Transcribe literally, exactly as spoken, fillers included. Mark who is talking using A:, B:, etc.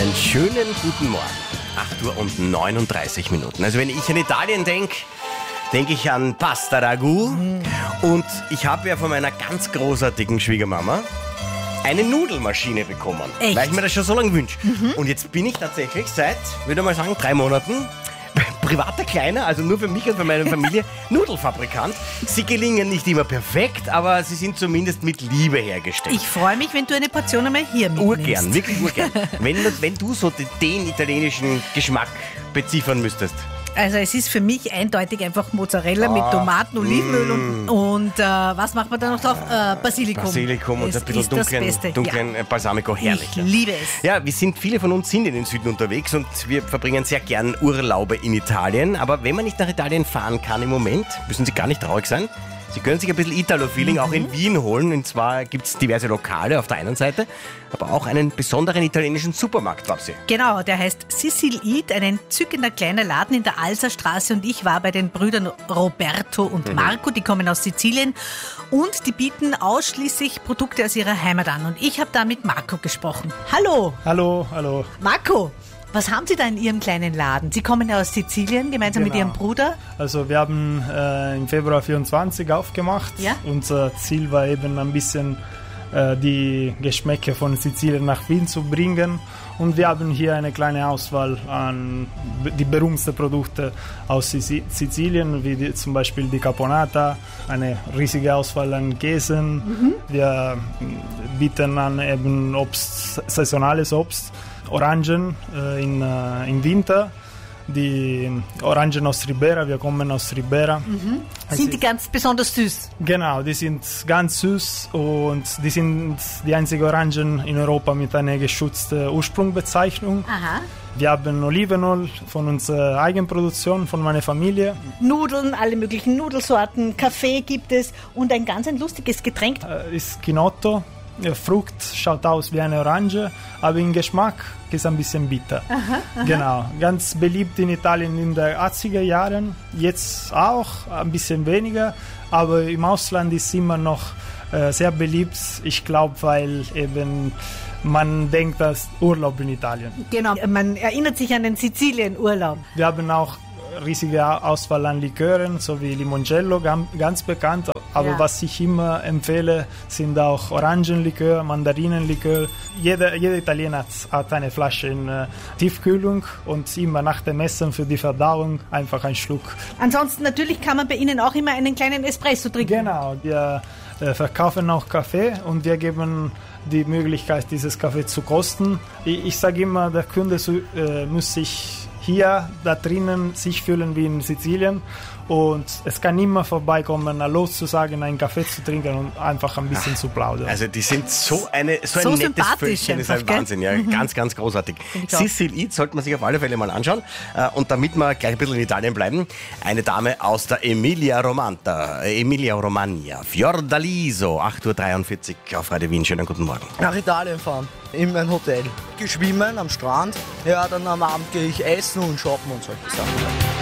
A: Einen schönen guten Morgen. acht Uhr und neununddreißig Minuten. Also wenn ich an Italien denke, denke ich an Pasta Ragu. Mm. Und ich habe ja von meiner ganz großartigen Schwiegermama eine Nudelmaschine bekommen.
B: Echt?
A: Weil ich mir das schon so lange wünsche. Mhm. Und jetzt bin ich tatsächlich seit, würde ich mal sagen, drei Monaten privater Kleiner, also nur für mich und für meine Familie, Nudelfabrikant. Sie gelingen nicht immer perfekt, aber sie sind zumindest mit Liebe hergestellt.
B: Ich freue mich, wenn du eine Portion einmal hier mitnimmst.
A: Urgern, wirklich urgern. wenn, wenn du so den, den italienischen Geschmack beziffern müsstest.
B: Also es ist für mich eindeutig einfach Mozzarella ah, mit Tomaten, Olivenöl mm. und, und äh, was macht man da noch drauf? Äh, Basilikum.
A: Basilikum und
B: es
A: ein bisschen dunklen, dunklen ja. Balsamico, herrlich.
B: Ich liebe es.
A: Ja, wir sind, viele von uns sind in den Süden unterwegs und wir verbringen sehr gern Urlaube in Italien. Aber wenn man nicht nach Italien fahren kann im Moment, müssen Sie gar nicht traurig sein. Sie können sich ein bisschen Italo-Feeling mhm. auch in Wien holen. Und zwar gibt es diverse Lokale auf der einen Seite, aber auch einen besonderen italienischen Supermarkt, Babsi.
B: Genau, der heißt Sicil Eat, ein entzückender kleiner Laden in der Alserstraße. Und ich war bei den Brüdern Roberto und mhm. Marco, die kommen aus Sizilien. Und die bieten ausschließlich Produkte aus ihrer Heimat an. Und ich habe da mit Marco gesprochen. Hallo!
C: Hallo, hallo.
B: Marco! Was haben Sie da in Ihrem kleinen Laden? Sie kommen ja aus Sizilien, gemeinsam
C: genau.
B: mit Ihrem Bruder.
C: Also wir haben äh, im Februar vierundzwanzig aufgemacht. Ja? Unser Ziel war eben ein bisschen äh, die Geschmäcke von Sizilien nach Wien zu bringen. Und wir haben hier eine kleine Auswahl an die berühmtesten Produkte aus Sizilien, wie die, zum Beispiel die Caponata, eine riesige Auswahl an Käsen. Mhm. Wir bieten an eben Obst, saisonales Obst. Orangen äh, in, äh, im Winter, die Orangen aus Ribera, wir kommen aus Ribera.
B: Mhm. Sind die ganz besonders süß?
C: Genau, die sind ganz süß und die sind die einzigen Orangen in Europa mit einer geschützten Ursprungsbezeichnung.
B: Aha.
C: Wir haben Olivenöl von unserer Eigenproduktion, von meiner Familie.
B: Nudeln, alle möglichen Nudelsorten, Kaffee gibt es und ein ganz ein lustiges Getränk.
C: Äh, ist Chinotto. Frucht schaut aus wie eine Orange, aber im Geschmack ist ein bisschen bitter. Aha, aha. Genau, ganz beliebt in Italien in den achtziger Jahren, jetzt auch ein bisschen weniger, aber im Ausland ist immer noch äh, sehr beliebt. Ich glaube, weil eben man denkt, dass Urlaub in Italien.
B: Genau, man erinnert sich an den Sizilien-Urlaub.
C: Wir haben auch riesige Auswahl an Likören, so wie Limoncello, ganz bekannt. Aber ja. was ich immer empfehle, sind auch Orangenlikör, Mandarinenlikör. Jeder, jeder Italiener hat, hat eine Flasche in äh, Tiefkühlung und immer nach dem Essen für die Verdauung einfach einen Schluck.
B: Ansonsten natürlich kann man bei Ihnen auch immer einen kleinen Espresso trinken.
C: Genau, wir äh, verkaufen auch Kaffee und wir geben die Möglichkeit, dieses Kaffee zu kosten. Ich, ich sage immer, der Kunde äh, muss sich hier, da drinnen, sich fühlen wie in Sizilien. Und es kann immer vorbeikommen, Hallo zu sagen, einen Kaffee zu trinken und einfach ein bisschen Ach, zu plaudern.
A: Also die sind so, eine, so,
B: so
A: ein nettes Völkchen, das ist ein Wahnsinn. Ja, mhm. Ganz, ganz großartig. Sicil Eat sollte man sich auf alle Fälle mal anschauen. Und damit wir gleich ein bisschen in Italien bleiben, eine Dame aus der Emilia Romagna, Emilia Romagna, Fiordaliso, acht Uhr dreiundvierzig auf Radio Wien. Schönen guten Morgen.
D: Nach Italien fahren, in mein Hotel. Geschwimmen am Strand, ja, dann am Abend gehe ich essen und shoppen und solche Sachen.